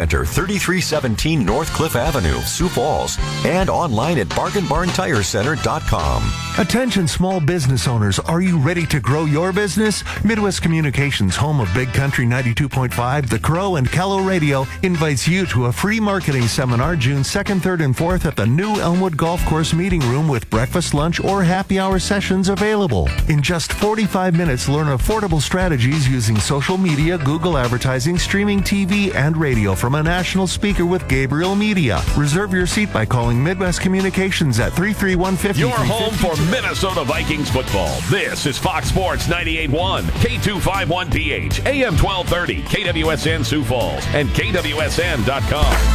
Center, 3317 North Cliff Avenue, Sioux Falls, and online at bargainbarntirecenter.com. Attention small business owners, are you ready to grow your business? Midwest Communications, home of Big Country 92.5, The Crow, and Callow Radio, invites you to a free marketing seminar June 2nd, 3rd, and 4th at the new Elmwood Golf Course Meeting Room with breakfast, lunch, or happy hour sessions available. In just 45 minutes, learn affordable strategies using social media, Google advertising, streaming TV, and radio from a national speaker with Gabriel Media. Reserve your seat by calling Midwest Communications at 331-50. Your home for Minnesota Vikings football. This is Fox Sports 98.1, K251PH, AM 1230, KWSN Sioux Falls, and KWSN.com.